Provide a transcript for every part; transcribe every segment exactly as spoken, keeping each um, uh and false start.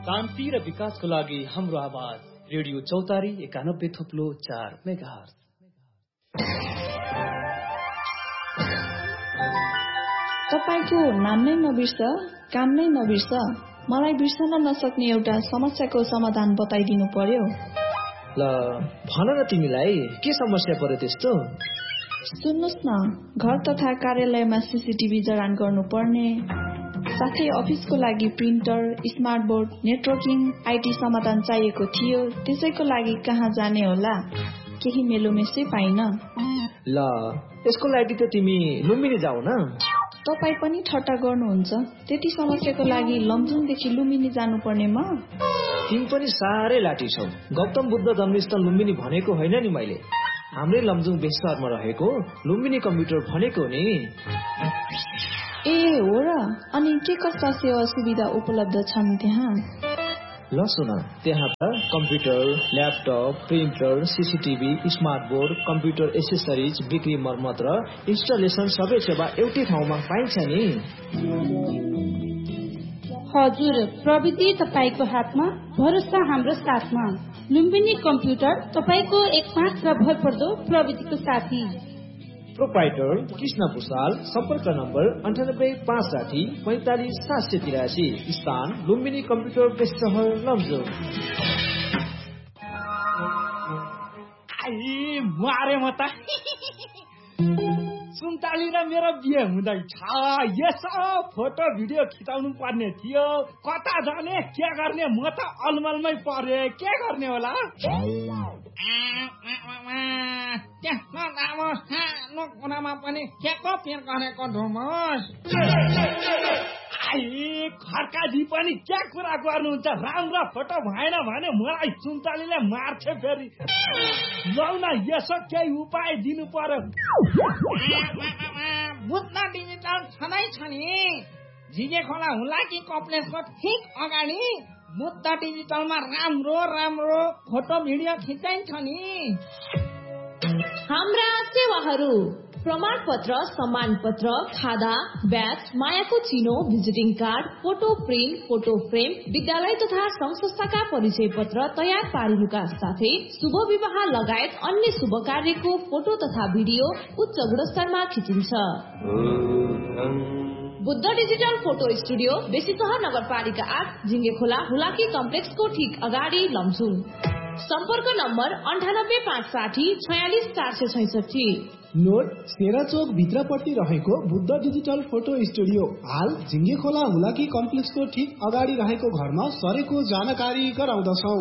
शान्ति र विकासको लागि हाम्रो आवाज रेडियो चौतारी एकानब्बे थुप्लो चार मेगाहर्ज। तपाईको नाम नै नबिर्स, काम नै नबिर्स, मलाई बिर्सन नसक्ने एउटा समस्याको समाधान बताइदिनु पर्यो। ल भन न, तिमीलाई के समस्या पर्यो त्यस्तो? सुन्नुस् न, घर तथा कार्यालयमा सीसीटीभी जडान गर्नुपर्ने, साथै अफिसको लागि printer, smart board, networking, IT समाधान चाहिएको थियो। त्यसैको लागि कहाँ जाने होला? केही मेलोमेसै पाइन। ल यसको लागि त तिमी लुम्बिनी जाऊ न। तपाई पनि ठट्टा गर्नुहुन्छ? त्यति समस्याको लागि लमजुङदेखि लुम्बिनी जानुपर्ने म? तिमी पनि साह्रै लाठी छौ। गौतम बुद्ध जन्मस्थल लुम्बिनी भनेको होइन नि मैले, हाम्रै लमजुङ बेसरमा रहेको लुम्बिनी कम्प्युटर भनेको नि। ए हो र? अनि के कस्ता सेवा सुविधा उपलब्ध छन् त्यहाँ? ल सुन, त्यहाँ त computer, laptop, printer, CCTV, smart board, computer accessories, बिक्री मर्मत र इन्स्टलेसन सबै सेवा एउटै ठाउँमा पाइन्छ नि। हजुर, प्रविधि तपाईको हातमा, भरोसा हाम्रो साथमा। लुम्बिनी कम्प्युटर तपाईको एकमात्र भरपर्दो प्रविधिको साथी। प्रोप्राइटर कृष्ण भूषाल, सम्पर्क नम्बर अन्ठानब्बे पाँच साठी पैंतालिस सात सय तिरासी, स्थान लुम्बिनी कम्प्युटर बेस सहर लमजुङ। मारे म त सुन्ताली र मेरो बिहे हुँदैछ, यसो फोटो भिडियो खिचाउनु पर्ने थियो। कता जाने के गर्ने, म त अलमलमै परे, के गर्ने होला? सानो कुरामा पनि के को पेर गरेको धुमस? खड्काजी पनि के कुरा गर्नुहुन्छ? राम्रो फोटो भएन भने मलाई सुन्तालीले मार्छ फेरि। लौ न, यसो केही उपाय दिनु पर्यो। बुद्ध डिजिटल छँदै छ नि, झिगे खोला हुलाकी कम्प्लेक्सको ठिक अगाडि बुद्ध डिजिटलमा राम्रो राम्रो फोटो भिडियो खिचाइन्छ नि। हाम्रा सेवाहरू प्रमाण पत्र, सम्मान पत्र, खादा, ब्याज, मायाको चिनो, visiting card, photo print, photo frame, विद्यालय तथा संघ संस्थाका परिचय पत्र तयार पारिनुका साथै शुभ विवाह लगायत अन्य शुभ कार्यको फोटो तथा भिडियो उच्च गुणस्तरमा खिचिन्छ। बुद्ध डिजिटल फोटो स्टुडियो, बेसी सहर नगरपालिका आठ, झिङ्गे खोला हुलाकी कम्प्लेक्सको ठिक अगाडि लमजुङ। सम्पर्क नम्बर अन्ठानब्बे पाँच साठी छयालिस चार सय छैसठी। नोट सेरा चोक भित्रपट्टि रहेको बुद्ध डिजिटल फोटो स्टुडियो हाल झिङ्गे खोला हुलाकी कम्प्लेक्सको ठिक अगाडि रहेको घरमा सरेको जानकारी गराउँदछौ।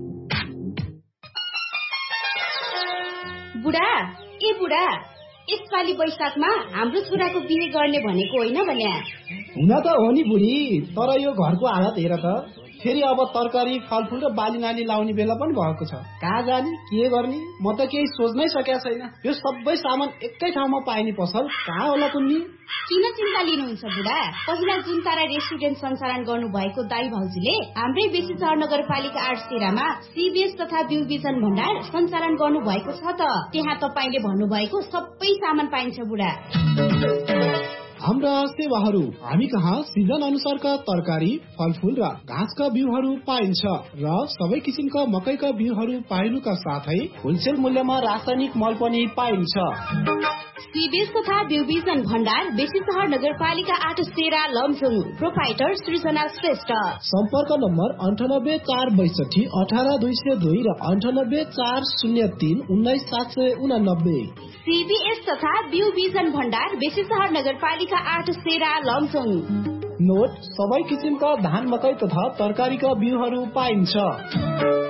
बुढा ए बुढा, यसपालि वैशाखमा हाम्रो छोराको बिहे गर्ने भनेको होइन भने? हुन त हो नि बुढी, तर यो घरको हालत हेर त, फेरि अब तरकारी, फलफुल र बाली नाली लाउने बेला पनि भएको छ। कहाँ जाने, के गर्ने, म त केही सोच्नै सकेको छैन। यो सबै सामान एकै ठाउँमा पाइने पसल कहाँ होला कुन्नी? किन चिन्ता लिनुहुन्छ बुढा? पहिला जुन तारा रेस्टुरेन्ट सञ्चालन गर्नु भएको दाई भाउजूले हाम्रै बेसी सहर नगरपालिका आठ सेरामा सीबीएस तथा बिउ बिजन भण्डार सञ्चालन गर्नु भएको छ त। त्यहाँ तपाईले भन्नुभएको सबै सामान पाइन्छ बुढा। हाम्रा सेवाहरू, हामी कहाँ सिजन अनुसारका तरकारी, फलफुल र घाँसका बिउहरू पाइन्छ र सबै किसिमका मकैका बिउहरू पाइनुका साथै होलसेल मूल्यमा रासायनिक मल पनि पाइन्छ। सीबीएस तथा बिउ बिजन भण्डार, बेसी सहर नगरपालिका आठ सेरा लमजुङ। प्रोप्राइटर सृजना श्रेष्ठ। सम्पर्क नम्बर अन्ठानब्बे चार बैसठी अठार दुई सय दुई र अन्ठानब्बे चार शून्य तीन उन्नाइस सात सय उनानब्बे। सीबीएस तथा बिउ बिजन भण्डार, बेसी सहर नगरपालिका आठ सेरा लमजुङ। नोट सबै किसिमका धान, मकै तथा तरकारीका बिउहरू पाइन्छ।